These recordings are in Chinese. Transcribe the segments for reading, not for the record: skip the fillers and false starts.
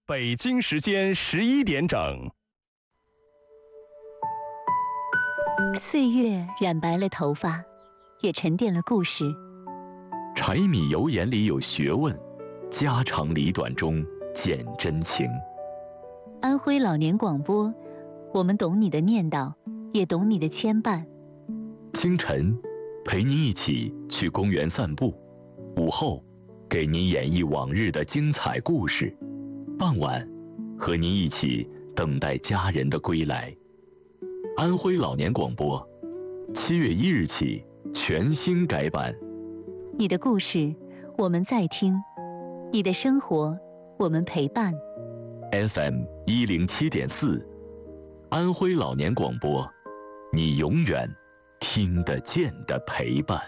北京时间11点整。 岁月染白了头发，也沉淀了故事。 柴米油盐里有学问，家长里短中见真情。 安徽老年广播，我们懂你的念叨，也懂你的牵绊。 清晨，陪您一起去公园散步；午后，给您演绎往日的精彩故事；傍晚，和您一起等待家人的归来。安徽老年广播，7月1日起全新改版。 你的故事，我们在听；你的生活，我们陪伴。 FM 107.4，安徽老年广播，你永远听得见的陪伴。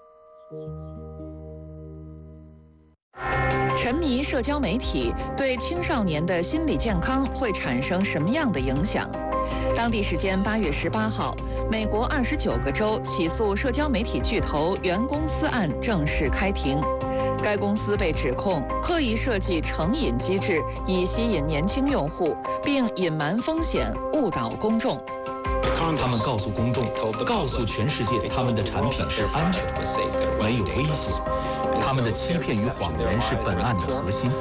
沉迷社交媒体对青少年的心理健康会产生什么样的影响？当地时间8月18号，美国29个州起诉社交媒体巨头原公司案正式开庭。该公司被指控刻意设计成瘾机制，以吸引年轻用户，并隐瞒风险，误导公众。 他们告诉公众，告诉全世界，他们的产品是安全的，没有危险。他们的欺骗与谎言是本案的核心。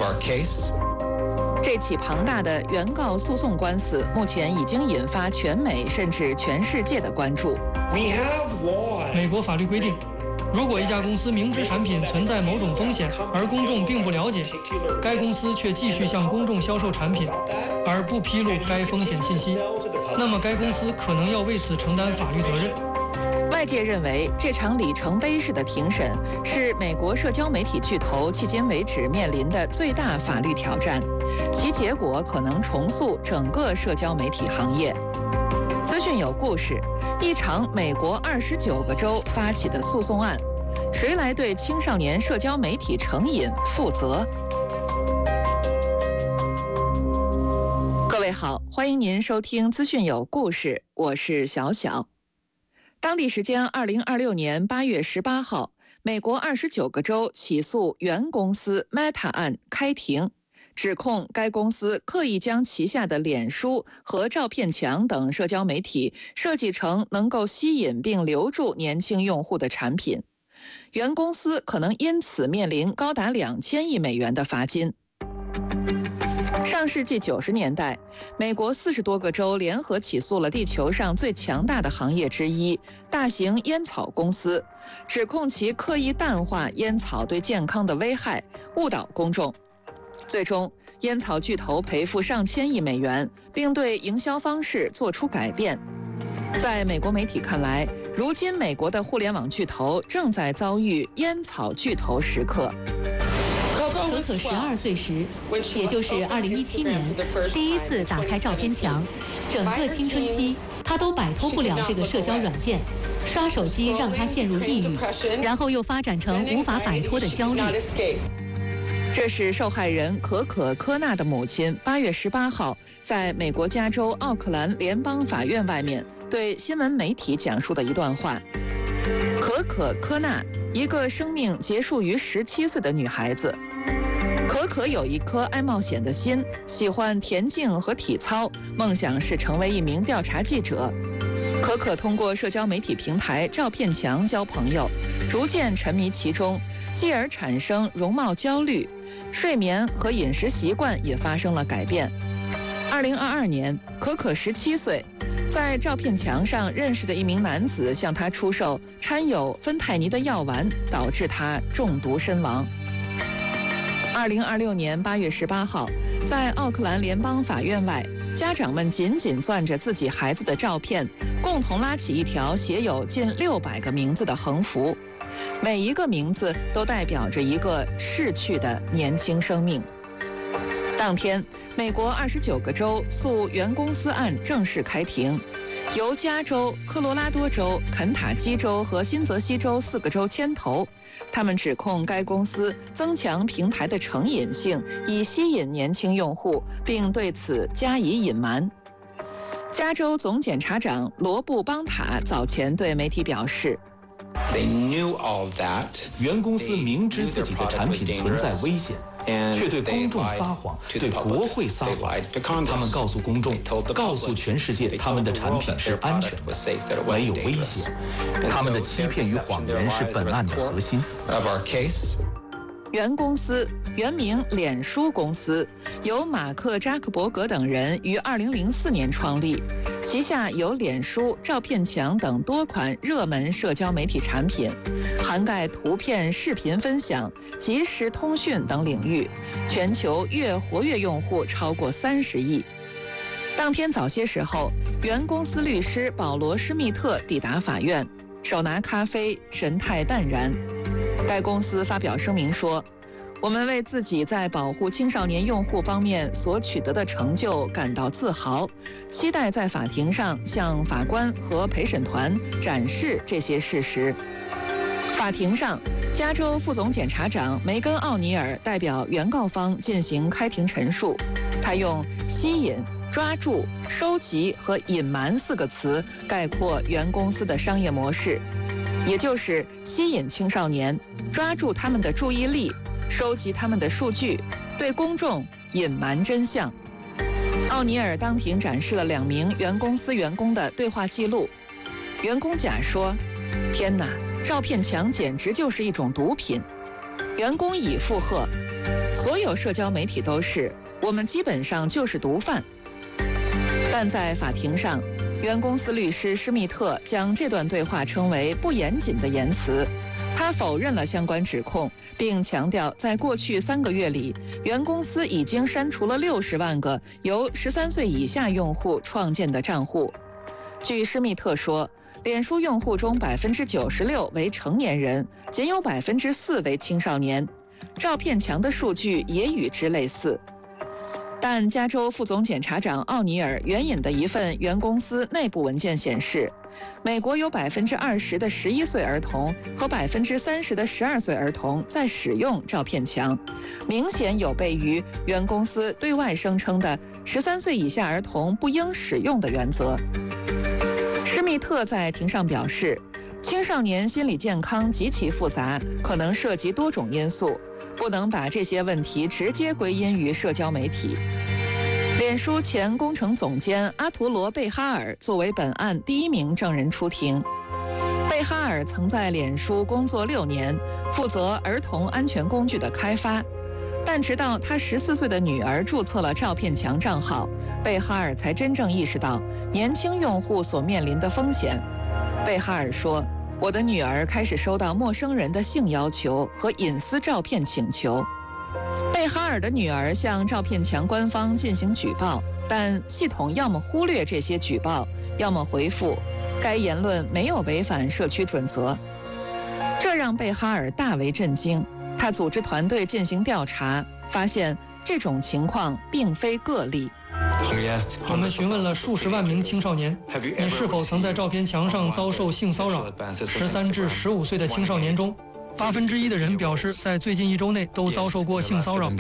这起庞大的原告诉讼官司目前已经引发全美甚至全世界的关注。 美国法律规定，如果一家公司明知产品存在某种风险，而公众并不了解，该公司却继续向公众销售产品，而不披露该风险信息，那么该公司可能要为此承担法律责任。 外界认为，这场里程碑式的庭审是美国社交媒体巨头迄今为止面临的最大法律挑战，其结果可能重塑整个社交媒体行业。资讯有故事，一场美国29个州发起的诉讼案，谁来对青少年社交媒体成瘾负责？各位好，欢迎您收听资讯有故事，我是小小。当地时间2026年8月18号，美国29个州起诉原公司 Meta 案开庭，指控该公司刻意将旗下的脸书和照片墙等社交媒体设计成能够吸引并留住年轻用户的产品，原公司可能因此面临高达2000亿美元的罚金。上世纪90年代，美国40多个州联合起诉了地球上最强大的行业之一——大型烟草公司，指控其刻意淡化烟草对健康的危害，误导公众。最终，烟草巨头赔付上千亿美元，并对营销方式做出改变。在美国媒体看来，如今美国的互联网巨头正在遭遇烟草巨头时刻。 可可12岁时，也就是2017年，第一次打开照片墙，整个青春期他都摆脱不了这个社交软件，刷手机让他陷入抑郁，然后又发展成无法摆脱的焦虑。 这是受害人可可科纳的母亲8月18号在美国加州奥克兰联邦法院外面对新闻媒体讲述的一段话。可可科纳，一个生命结束于17岁的女孩子。可可有一颗爱冒险的心，喜欢田径和体操，梦想是成为一名调查记者。可可通过社交媒体平台照片墙交朋友，逐渐沉迷其中，继而产生容貌焦虑，睡眠和饮食习惯也发生了改变。2022年，可可17岁，在照片墙上认识的一名男子向他出售掺有芬太尼的药丸，导致他中毒身亡。2026年8月18号，在奥克兰联邦法院外，家长们紧紧攥着自己孩子的照片，共同拉起一条写有近600个名字的横幅，每一个名字都代表着一个逝去的年轻生命。当天，美国29个州诉原公司案正式开庭，由加州、科罗拉多州、肯塔基州和新泽西州4个州牵头。他们指控该公司增强平台的成瘾性，以吸引年轻用户，并对此加以隐瞒。加州总检察长罗布邦塔早前对媒体表示， 原公司明知自己的产品存在危险，却对公众撒谎，对国会撒谎。他们告诉公众，告诉全世界，他们的产品是安全的，没有危险。他们的欺骗与谎言是本案的核心。 原公司原名脸书公司，由马克·扎克伯格等人于2004年创立，旗下有脸书、照片墙等多款热门社交媒体产品，涵盖图片、视频分享、即时通讯等领域，全球月活跃用户超过30亿。当天早些时候，原公司律师保罗·施密特抵达法院，手拿咖啡，神态淡然。该公司发表声明说，我们为自己在保护青少年用户方面所取得的成就感到自豪，期待在法庭上向法官和陪审团展示这些事实。法庭上，加州副总检察长梅根·奥尼尔代表原告方进行开庭陈述，他用吸引、抓住、收集和隐瞒4个词概括原公司的商业模式，也就是吸引青少年，抓住他们的注意力，收集他们的数据，对公众隐瞒真相。奥尼尔当庭展示了2名原公司员工的对话记录。员工甲说：“天哪，照片墙简直就是一种毒品。”员工乙附和：“所有社交媒体都是，我们基本上就是毒贩。”但在法庭上，原公司律师施密特将这段对话称为不严谨的言辞。他否认了相关指控，并强调在过去3个月里，原公司已经删除了60万个由13岁以下用户创建的账户。据施密特说，脸书用户中96%为成年人，仅有4%为青少年。照片墙的数据也与之类似。但加州副总检察长奥尼尔援引的一份原公司内部文件显示，美国有20%的11岁儿童和30%的12岁儿童在使用照片墙，明显有悖于原公司对外声称的13岁以下儿童不应使用的原则。施密特在庭上表示，青少年心理健康极其复杂，可能涉及多种因素，不能把这些问题直接归因于社交媒体。脸书前工程总监阿图罗·贝哈尔作为本案第1名证人出庭。贝哈尔曾在脸书工作6年，负责儿童安全工具的开发。但直到他14岁的女儿注册了照片墙账号，贝哈尔才真正意识到年轻用户所面临的风险。贝哈尔说：“我的女儿开始收到陌生人的性要求和隐私照片请求。”贝哈尔的女儿向照片墙官方进行举报，但系统要么忽略这些举报，要么回复该言论没有违反社区准则。这让贝哈尔大为震惊。他组织团队进行调查，发现这种情况并非个例。 我们询问了数十万名青少年，你是否曾在照片墙上遭受性骚扰？13至15岁的青少年中，1%的人表示在最近1周内都遭受过性骚扰。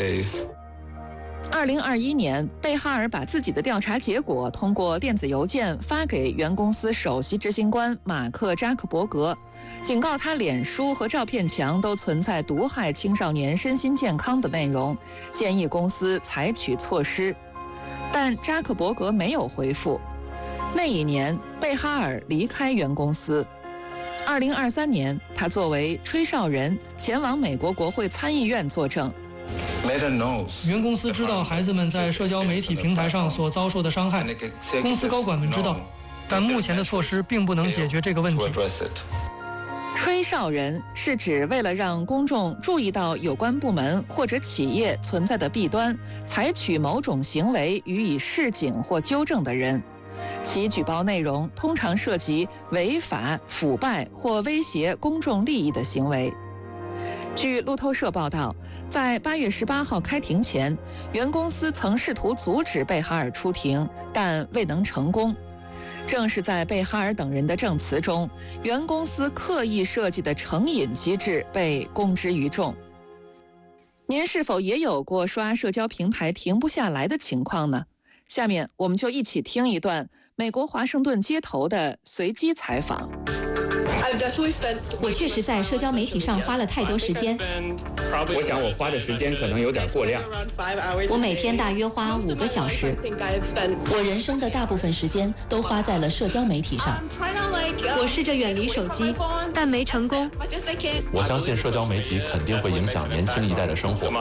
2021年，贝哈尔把自己的调查结果通过电子邮件发给原公司首席执行官马克·扎克伯格，警告他脸书和照片墙都存在毒害青少年身心健康的内容，建议公司采取措施。但扎克伯格没有回复。那一年，贝哈尔离开原公司。2023年，他作为吹哨人前往美国国会参议院作证。 原公司知道孩子们在社交媒体平台上所遭受的伤害，公司高管们知道，但目前的措施并不能解决这个问题。 吹哨人是指为了让公众注意到有关部门或者企业存在的弊端，采取某种行为予以示警或纠正的人。其举报内容通常涉及违法、腐败或威胁公众利益的行为。据路透社报道，在8月18号开庭前，原公司曾试图阻止贝哈尔出庭，但未能成功。正是在贝哈尔等人的证词中，原公司刻意设计的成瘾机制被公之于众。您是否也有过刷社交平台停不下来的情况呢？下面我们就一起听一段美国华盛顿街头的随机采访。 我确实在社交媒体上花了太多时间。 我想我花的时间可能有点过量。 我每天大约花5个小时。 我人生的大部分时间都花在了社交媒体上。 我试着远离手机，但没成功。 我相信社交媒体肯定会影响年轻一代的生活。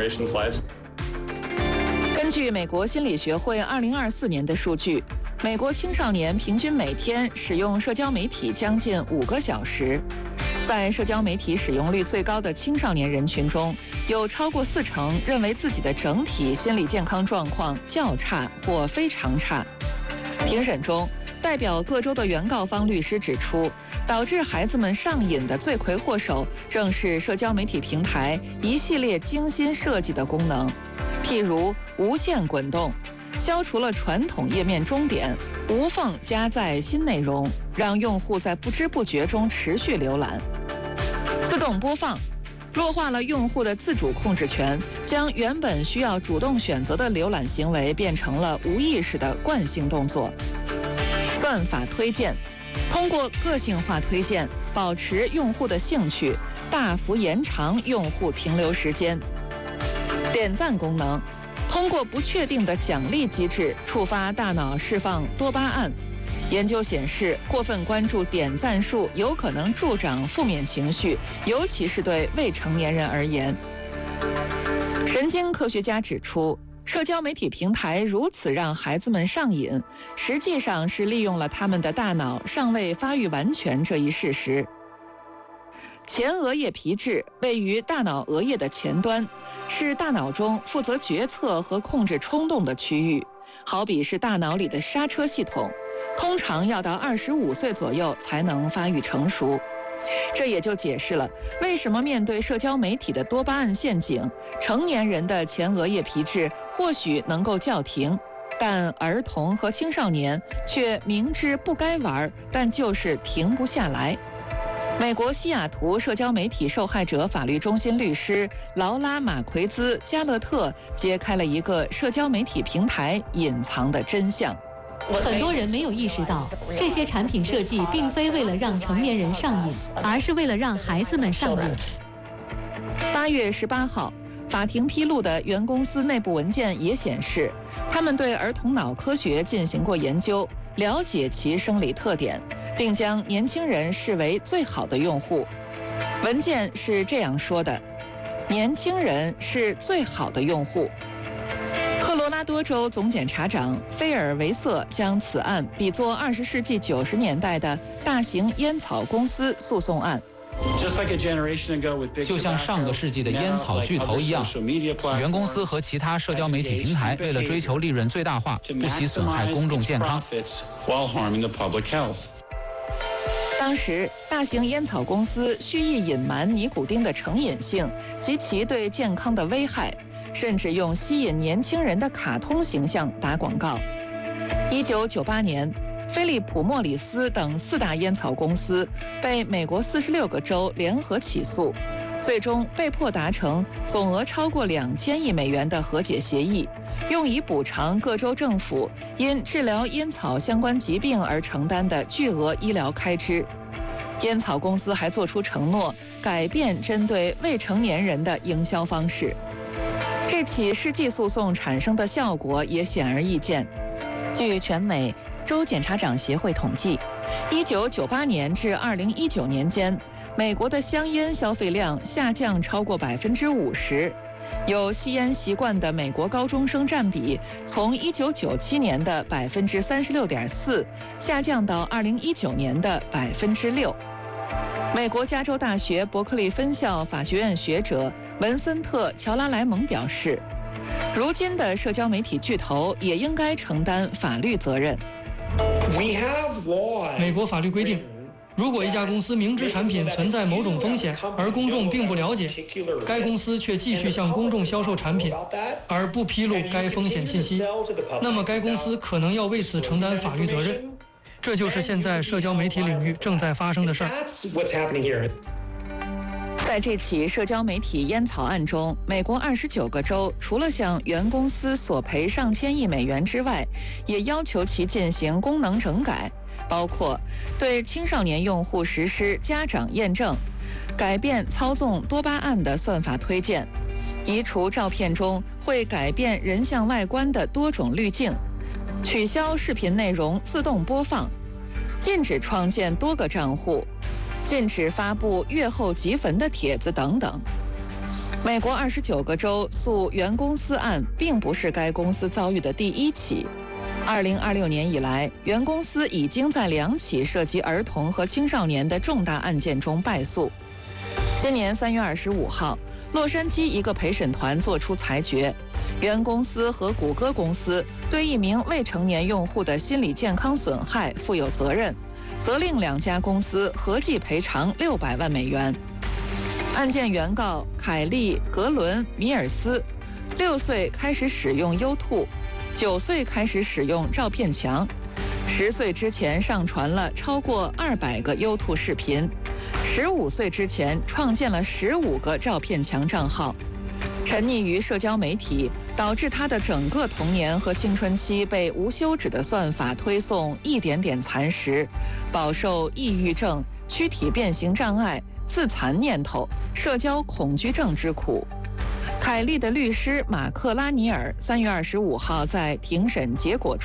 根据美国心理学会2024年的数据，美国青少年平均每天使用社交媒体将近5个小时。在社交媒体使用率最高的青少年人群中，有超过40%认为自己的整体心理健康状况较差或非常差。庭审中，代表各州的原告方律师指出，导致孩子们上瘾的罪魁祸首正是社交媒体平台一系列精心设计的功能，譬如无限滚动，消除了传统页面终点，无缝加载新内容，让用户在不知不觉中持续浏览。自动播放弱化了用户的自主控制权，将原本需要主动选择的浏览行为变成了无意识的惯性动作。算法推荐通过个性化推荐保持用户的兴趣，大幅延长用户停留时间。点赞功能通过不确定的奖励机制触发大脑释放多巴胺。研究显示，过分关注点赞数有可能助长负面情绪，尤其是对未成年人而言。神经科学家指出，社交媒体平台如此让孩子们上瘾，实际上是利用了他们的大脑尚未发育完全这一事实。前额叶皮质位于大脑额叶的前端，是大脑中负责决策和控制冲动的区域，好比是大脑里的刹车系统，通常要到25岁左右才能发育成熟。这也就解释了为什么面对社交媒体的多巴胺陷阱，成年人的前额叶皮质或许能够叫停，但儿童和青少年却明知不该玩，但就是停不下来。美国西雅图社交媒体受害者法律中心律师劳拉·马奎兹·加勒特揭开了一个社交媒体平台隐藏的真相。 很多人没有意识到，这些产品设计并非为了让成年人上瘾，而是为了让孩子们上瘾。 8月18号，法庭披露的原公司内部文件也显示，他们对儿童脑科学进行过研究，了解其生理特点，并将年轻人视为最好的用户。文件是这样说的：年轻人是最好的用户。科罗拉多州总检察长菲尔维瑟将此案比作20世纪90年代的大型烟草公司诉讼案。 就像上个世纪的烟草巨头一样，原公司和其他社交媒体平台为了追求利润最大化，不惜损害公众健康。 当时，大型烟草公司蓄意隐瞒尼古丁的成瘾性及其对健康的危害，甚至用吸引年轻人的卡通形象打广告。1998年，菲利普·莫里斯等4大烟草公司被美国46个州联合起诉，最终被迫达成总额超过2000亿美元的和解协议，用以补偿各州政府因治疗烟草相关疾病而承担的巨额医疗开支。烟草公司还作出承诺，改变针对未成年人的营销方式。这起世纪诉讼产生的效果也显而易见。 据全美州检察长协会统计 ，1998年至2019年间，美国的香烟消费量下降超过50%，有吸烟习惯的美国高中生占比从1997年的36.4%下降到2019年的6%。美国加州大学伯克利分校法学院学者文森特·乔拉莱蒙表示，如今的社交媒体巨头也应该承担法律责任。 美国法律规定，如果一家公司明知产品存在某种风险，而公众并不了解，该公司却继续向公众销售产品，而不披露该风险信息，那么该公司可能要为此承担法律责任。这就是现在社交媒体领域正在发生的事儿。 在这起社交媒体烟草案中，美国29个州除了向原公司索赔上千亿美元之外，也要求其进行功能整改， 包括对青少年用户实施家长验证、改变操纵多巴胺的算法推荐、移除照片中会改变人像外观的多种滤镜、取消视频内容自动播放、禁止创建多个账户、禁止发布月后即焚的帖子等等。美国29个州诉原公司案并不是该公司遭遇的第一起。2026年以来，原公司已经在2起涉及儿童和青少年的重大案件中败诉。今年3月25号，洛杉矶一个陪审团作出裁决，原公司和谷歌公司对一名未成年用户的心理健康损害负有责任，责令2家公司合计赔偿600万美元。案件原告凯利·格伦·米尔斯，6岁开始使用YouTube， 9岁开始使用照片墙，10岁之前上传了超过200个YouTube视频，15岁之前创建了15个照片墙账号。沉溺于社交媒体，导致他的整个童年和青春期被无休止的算法推送一点点蚕食，饱受抑郁症、躯体变形障碍、自残念头、社交恐惧症之苦。凯利的律师马克拉尼尔3月25号在庭审结果